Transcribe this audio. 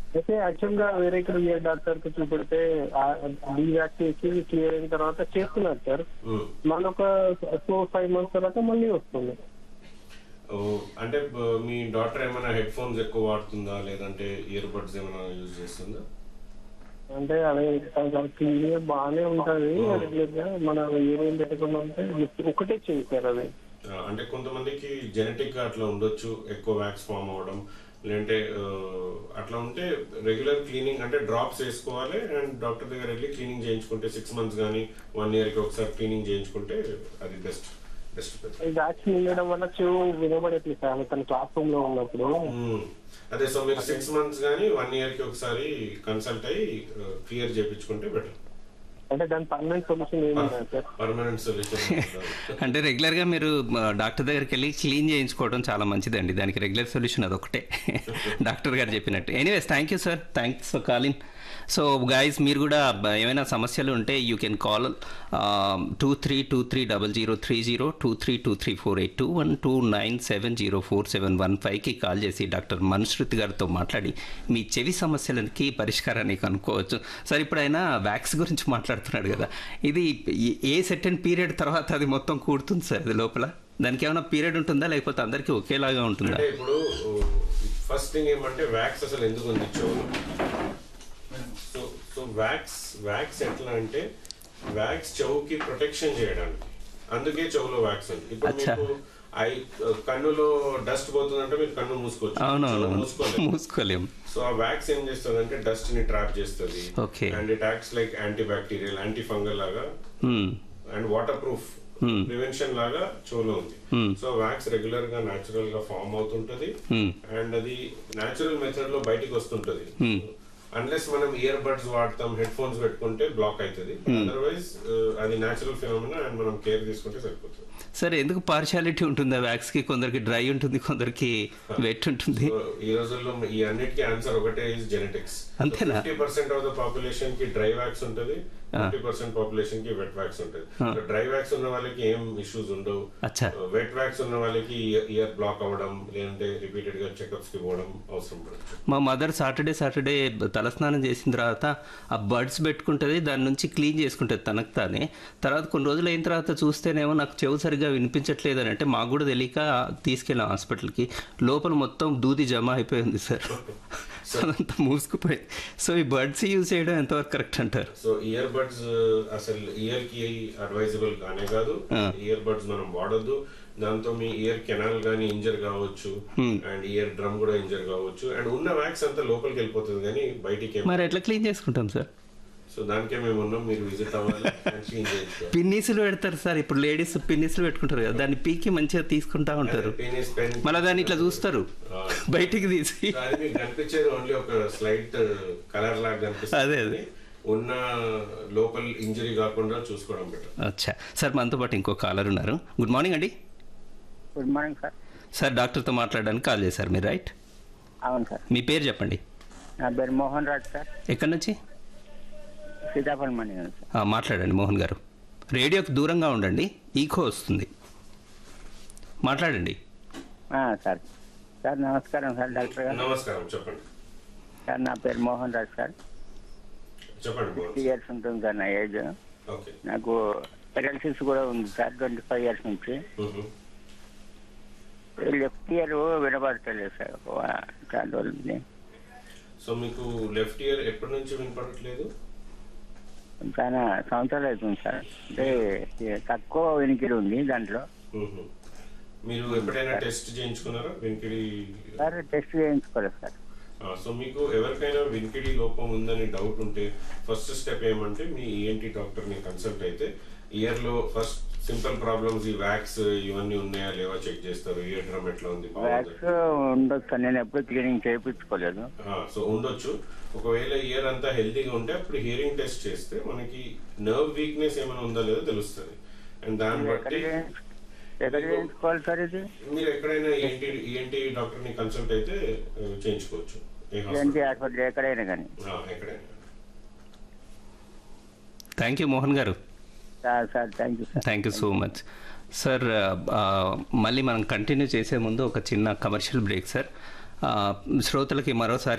అయితే యాక్చువల్ గా వేరే ఇక్కడ ఇయర్ డాక్టర్ కి చూపెడితే డీవాక్స్ చేసి క్లియర్ అయిన తర్వాత చేస్తున్నారు సార్. మళ్ళీ ఒక 4-5 months తర్వాత మళ్ళీ వస్తుంది. అంటే మీ డాక్టర్ ఏమైనా హెడ్ ఫోన్స్ ఎక్కువ వాడుతుందా లేదంటే ఇయర్ బడ్స్ ఏమైనా యూజ్ చేస్తుందా? అంటే అదే క్లియర్ బాగానే ఉంటది రెగ్యులర్ గా, మన ఏం పెట్టకుండా ఉంటే ఒకటే చేశారు అది. అంటే కొంతమందికి జెనెటిక్ గా అట్లా ఉండొచ్చు, ఎక్కువ వ్యాక్స్ ఫామ్ అవ్వడం, లేదంటే అట్లా ఉంటే రెగ్యులర్ క్లీనింగ్ అంటే డ్రాప్స్ వేసుకోవాలి అండ్ డాక్టర్ దగ్గర వెళ్ళి క్లీనింగ్ చేయించుకుంటే 6 months కానీ 1 year కి ఒకసారి క్లీనింగ్ చేయించుకుంటే అది బెస్ట్. వ్యాక్సిన్ ఉండడం వల్ల చెవు వినబడట్లేదు సార్ తన క్లాస్ రూమ్ లో ఉన్నప్పుడు. అదే సో మీరు 6 months కానీ 1 year కి ఒకసారి కన్సల్ట్ అయ్యి క్లియర్ చేయించుకుంటే బెటర్. అంటే దాని పర్మనెంట్ సొల్యూషన్ ఏమన్నా సార్? పర్మనెంట్ సొల్యూషన్ అంటే రెగ్యులర్ గా మీరు డాక్టర్ దగ్గరికి వెళ్ళి క్లీన్ చేయించుకోవడం చాలా మంచిదండి. దానికి రెగ్యులర్ సొల్యూషన్ అదొకటే డాక్టర్ గారు చెప్పినట్టు. Anyways thank you sir, thanks for calling. So guys మీరు కూడా ఏమైనా సమస్యలు ఉంటే యూ కెన్ కాల్ 23230030, 23234821, 29704715కి కాల్ చేసి డాక్టర్ మనుశ్రుతి గారితో మాట్లాడి మీ చెవి సమస్యలకి పరిష్కారాన్ని కనుక్కోవచ్చు. సార్ ఇప్పుడు ఆయన వ్యాక్స్ గురించి మాట్లాడుతున్నాడు కదా, ఇది ఏ సెర్టెన్ పీరియడ్ తర్వాత అది మొత్తం కూడుతుంది సార్ అది లోపల? దానికి ఏమైనా పీరియడ్ ఉంటుందా లేకపోతే అందరికీ ఒకేలాగా ఉంటుందా? ఇప్పుడు ఫస్ట్ థింగ్ ఏమంటే వ్యాక్స్ అసలు ఎందుకు ఉంది చెవులు? సో వ్యాక్స్ ఎట్లా అంటే వ్యాక్స్ చెవుకి ప్రొటెక్షన్ చేయడానికి, అందుకే చెవులో వ్యాక్స్ ఉంది. ఇప్పుడు మీకు కన్నులో డస్ట్ పోతుందంటే మీరు కన్ను మూసుకోలేము. సో ఆ వ్యాక్స్ ఏం చేస్తుంది అంటే డస్ట్ ని ట్రాప్ చేస్తుంది and it acts like anti bacterial, anti fungal లాగా అండ్ వాటర్ ప్రూఫ్ ప్రివెన్షన్ లాగా చెవులో ఉంది. సో వ్యాక్స్ రెగ్యులర్ గా న్యాచురల్ గా ఫామ్ అవుతుంటది అండ్ అది న్యాచురల్ మెథడ్ లో బయటికి వస్తుంటది. అన్లెస్ మనం ఇయర్ బడ్స్ వాడతాం, హెడ్ ఫోన్స్ పెట్టుకుంటే బ్లాక్ అవుతుంది. అదర్వైజ్ అది న్యాచురల్ ఫినామినా అండ్ మనం కేర్ తీసుకుంటే సరిపోతుంది. సరే ఎందుకు పార్షియాలిటీ ఉంటుందా వ్యాక్స్ కి? కొందరికి డ్రై ఉంటుంది, కొందరికి వెట్ ఉంటుంది. ఈ రోజుల్లో ఈ అన్నిటికీ ఆన్సర్ ఒకటే, ఇస్ జెనెటిక్స్. అంతేనా? 50% ఆఫ్ ద పాపులేషన్ కి డ్రై వ్యాక్స్ ఉంటుంది, 50% పాపులేషన్ కి వెట్ వ్యాక్స్ ఉంటుంది. డ్రై వ్యాక్స్ ఉన్న వాళ్ళకి ఏం ఇష్యూస్ ఉండవు. వెట్ వ్యాక్స్ ఉన్న వాళ్ళకి ఇయర్ బ్లాక్ అవ్వడం లేదంటే రిపీటెడ్ గా చెకప్స్ కి పోవడం అవసరం పడుతుంది. మా మదర్ సాటర్డే తలస్నానం చేసిన తర్వాత ఆ బడ్స్ పెట్టుకుంటుంది, దాని నుంచి క్లీన్ చేసుకుంటుంది తనకు తానే. తర్వాత కొన్ని రోజులు అయిన తర్వాత చూస్తేనేమో నాకు చెవు సరిగ్గా వినిపించట్లేదు అని అంటే మాకు కూడా తెలియక తీసుకెళ్ళాం హాస్పిటల్కి. లోపల మొత్తం దూది జమ అయిపోయింది సార్, అదంతా మూసుకుపోయింది. సో ఈ బడ్స్ యూజ్ చేయడం ఎంతవరకు కరెక్ట్ అంటారు? సో ఇయర్ బడ్స్ అసలు ఇయర్ కి అడ్వైజబుల్ కానే కాదు. ఇయర్ బడ్స్ మనం వాడొద్దు. దాంతో మీ ఇయర్ కెనాల్ గానీ ఇంజర్ కావచ్చు అండ్ ఇయర్ డ్రమ్ కూడా ఇంజర్ కావచ్చు అండ్ ఉన్న వ్యాక్స్ అంతా లోపలికి వెళ్ళిపోతుంది కానీ బయటికి. మరి ఎట్లా క్లీన్ చేసుకుంటాం సార్? సో దానికే మేము ఉన్నాం, మీరు విజిట్ అవ్వాలి. పిన్నీసులు పెడతారు సార్, ఇప్పుడు లేడీస్ పిన్నీసులు పెట్టుకుంటారు కదా, దాన్ని పీకి మంచిగా తీసుకుంటా ఉంటారు, మళ్ళీ దాన్ని ఇట్లా చూస్తారు బయటికి తీసి. కనిపించేది ఓన్లీ ఒక స్లైట్ కలర్ లాగా కనిపిస్తుంది, అదే ఉన్న లోపల ఇంజరీ కాకుండా చూసుకోవడం బెటర్. అచ్చా సార్, మనతో పాటు ఇంకో కాలర్ ఉన్నారు. గుడ్ మార్నింగ్ అండి. Good morning sir. సార్ డాక్టర్తో మాట్లాడడానికి కాల్ చేశారు మీరు, రైట్? అవును సార్. మీ పేరు చెప్పండి. నా పేరు మోహన్ రాజ్ సార్. ఎక్కడి నుంచి? సీతాఫలం మండి. మాట్లాడండి మోహన్ గారు. రేడియోకి దూరంగా ఉండండి, ఈకో వస్తుంది, మాట్లాడండి. సార్ సార్ నమస్కారం సార్. డాక్టర్ గారు నమస్కారం, చెప్పండి సార్. నా పేరు మోహన్ రాజ్ సార్. చెప్పండి. 50 years ఉంటుంది సార్ నా ఏజ్. నాకు పెరాలసిస్ కూడా ఉంది సార్ 25 years నుంచి. లెఫ్ట్ ఇయర్ వినబడతలేదు సార్ చాలా రోజులు. సో మీకు లెఫ్ట్ ఇయర్ ఎప్పటి నుంచి వినపడట్లేదు? చాలా సంవత్సరాలు అవుతుంది సార్. అంటే తక్కువ వినికిడి ఉంది దాంట్లో. మీరు ఎప్పుడైనా టెస్ట్ చేయించుకున్నారా వినికిడి? Sir test చేయించుకోలేదు sir. సో మీకు ఎవరికైనా వినికిడి లోపం ఉందని డౌట్ ఉంటే ఫస్ట్ స్టెప్ ఏమంటే మీ ఈఎన్టీ డాక్టర్ ని కన్సల్ట్ అయితే ఇయర్ లో ఫస్ట్ సింపుల్ ప్రాబ్లమ్స్, ఈ వ్యాక్స్ ఇవన్నీ ఉన్నాయా లేవా చెక్ చేస్తారు. ఇయర్ డ్రమ్ ఎట్లా ఉంది? వ్యాక్స్ ఉండొచ్చు, నేను ఎప్పుడు క్లీనింగ్ చేయించుకోలేదు. సో ఉండొచ్చు. ఒకవేళ ఇయర్ అంతా హెల్తీగా ఉంటే అప్పుడు హియరింగ్ టెస్ట్ చేస్తే మనకి నర్వ్ వీక్నెస్ ఏమైనా ఉందా లేదో తెలుస్తుంది. అండ్ దాన్ని బట్టి మీరు ఎక్కడైనా ఈఎన్టీ డాక్టర్ ని కన్సల్ట్ అయితే చేయించుకోవచ్చు. ఎక్కడైనా కానీ. థ్యాంక్ యూ మోహన్ గారు. Thank you so much sir. మళ్ళీ మనం కంటిన్యూ చేసే ముందు ఒక చిన్న కమర్షియల్ బ్రేక్ సార్. శ్రోతలకి మరోసారి